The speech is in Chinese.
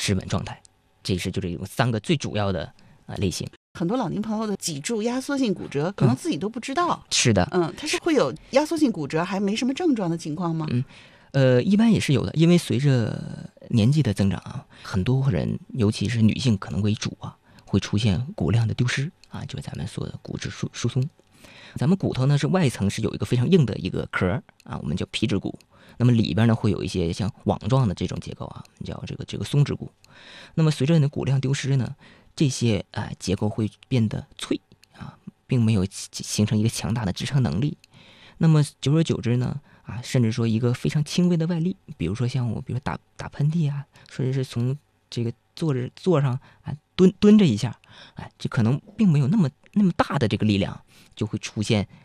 失稳状态。这是就这种3个最主要的类型。 很多老年朋友的脊柱压缩性骨折可能自己都不知道。 是的， 它是会有压缩性骨折还没什么症状的情况吗？ 一般也是有的，因为随着年纪的增长啊，很多人尤其是女性可能为主啊，会出现骨量的丢失啊，就是咱们说的骨质疏松。咱们骨头呢是外层是有一个非常硬的一个壳啊，我们叫皮质骨。那么里边呢会有一些像网状的这种结构啊，我们叫这个松质骨。那么随着你的骨量丢失呢，这些结构会变得脆啊，并没有形成一个强大的支撑能力。那么久而久之呢，甚至说一个非常轻微的外力，比如说像我，比如打喷嚏啊，甚至是从这个坐上蹲着一下，这可能并没有那么大的这个力量，就会出现